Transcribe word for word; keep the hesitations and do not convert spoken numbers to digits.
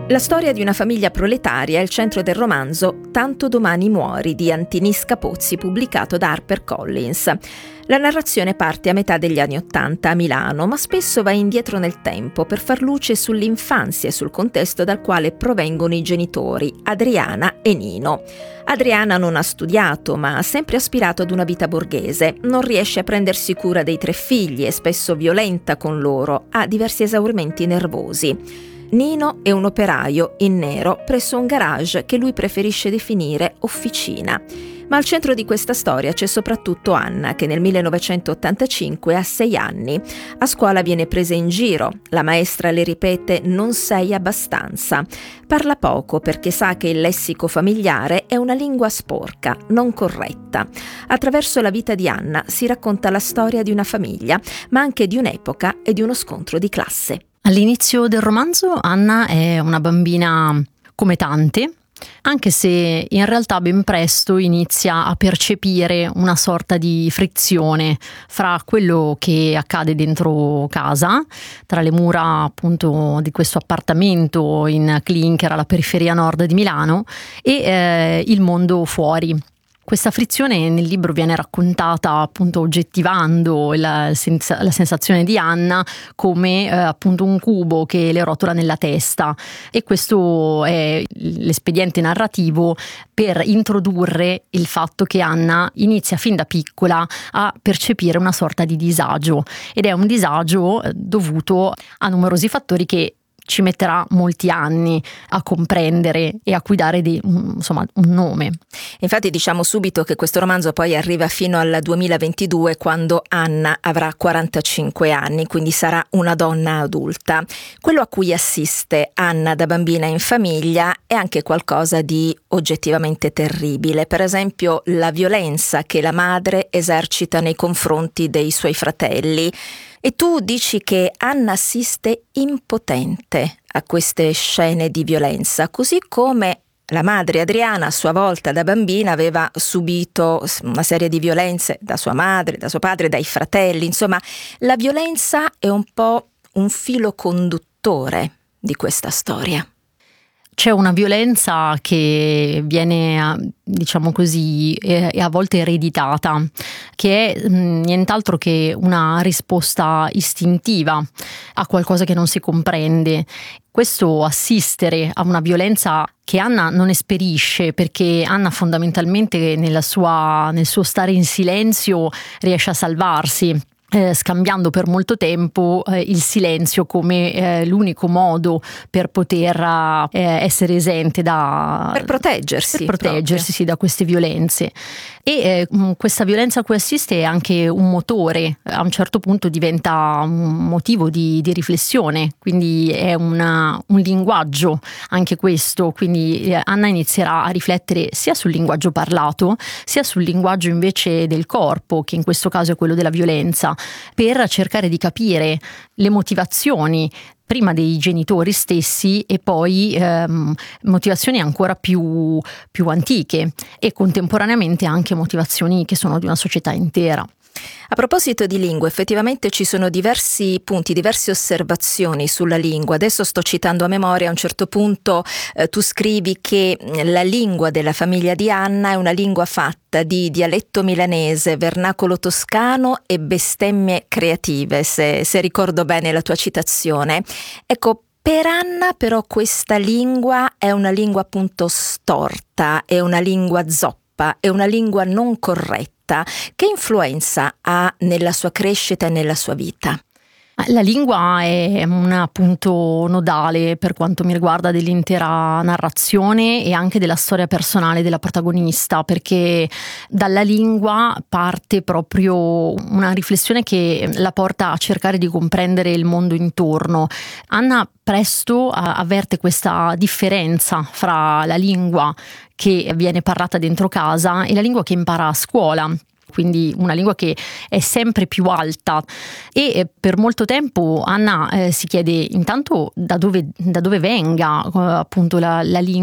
La storia di una famiglia proletaria è il centro del romanzo Tanto domani muori di Antinisca Pozzi, pubblicato da HarperCollins. La narrazione parte a metà degli anni Ottanta a Milano, ma spesso va indietro nel tempo per far luce sull'infanzia e sul contesto dal quale provengono i genitori, Adriana e Nino. Adriana non ha studiato, ma ha sempre aspirato ad una vita borghese. Non riesce a prendersi cura dei tre figli, è spesso violenta con loro, ha diversi esaurimenti nervosi. Nino è un operaio in nero presso un garage che lui preferisce definire officina. Ma al centro di questa storia c'è soprattutto Anna, che nel millenovecentottantacinque ha sei anni. A scuola viene presa in giro. La maestra le ripete «non sei abbastanza». Parla poco perché sa che il lessico familiare è una lingua sporca, non corretta. Attraverso la vita di Anna si racconta la storia di una famiglia, ma anche di un'epoca e di uno scontro di classe. All'inizio del romanzo Anna è una bambina come tante, anche se in realtà ben presto inizia a percepire una sorta di frizione fra quello che accade dentro casa, tra le mura appunto di questo appartamento in clinker alla periferia nord di Milano, e eh, il mondo fuori. Questa frizione nel libro viene raccontata appunto oggettivando la, sens- la sensazione di Anna come eh, appunto un cubo che le rotola nella testa, e questo è l'espediente narrativo per introdurre il fatto che Anna inizia fin da piccola a percepire una sorta di disagio, ed è un disagio dovuto a numerosi fattori che ci metterà molti anni a comprendere e a cui dare di, insomma, un nome. Infatti diciamo subito che questo romanzo poi arriva fino al duemilaventidue, quando Anna avrà quarantacinque anni, quindi sarà una donna adulta. Quello a cui assiste Anna da bambina in famiglia è anche qualcosa di oggettivamente terribile. Per esempio la violenza che la madre esercita nei confronti dei suoi fratelli. E tu dici che Anna assiste impotente a queste scene di violenza, così come la madre Adriana a sua volta da bambina aveva subito una serie di violenze da sua madre, da suo padre, dai fratelli. Insomma, la violenza è un po' un filo conduttore di questa storia. C'è una violenza che viene, diciamo così, è a volte ereditata, che è nient'altro che una risposta istintiva a qualcosa che non si comprende. Questo assistere a una violenza che Anna non esperisce, perché Anna fondamentalmente nella sua, nel suo stare in silenzio riesce a salvarsi, Eh, scambiando per molto tempo eh, il silenzio come eh, l'unico modo per poter eh, essere esente da per proteggersi per proteggersi sì, da queste violenze. E eh, questa violenza a cui assiste è anche un motore, a un certo punto diventa un motivo di, di riflessione, quindi è una, un linguaggio anche questo, quindi eh, Anna inizierà a riflettere sia sul linguaggio parlato sia sul linguaggio invece del corpo, che in questo caso è quello della violenza, per cercare di capire le motivazioni prima dei genitori stessi e poi ehm, motivazioni ancora più, più antiche e contemporaneamente anche motivazioni che sono di una società intera. A proposito di lingua, effettivamente ci sono diversi punti, diverse osservazioni sulla lingua. Adesso sto citando a memoria, a un certo punto eh, tu scrivi che la lingua della famiglia di Anna è una lingua fatta di dialetto milanese, vernacolo toscano e bestemmie creative, se, se ricordo bene la tua citazione. Ecco, per Anna però questa lingua è una lingua appunto storta, è una lingua zoppa, è una lingua non corretta. Che influenza ha nella sua crescita e nella sua vita? La lingua è un punto nodale per quanto mi riguarda dell'intera narrazione e anche della storia personale della protagonista, perché dalla lingua parte proprio una riflessione che la porta a cercare di comprendere il mondo intorno. Anna presto avverte questa differenza fra la lingua che viene parlata dentro casa e la lingua che impara a scuola. Quindi una lingua che è sempre più alta, e per molto tempo Anna eh, si chiede intanto da dove, da dove venga eh, appunto la, la lingua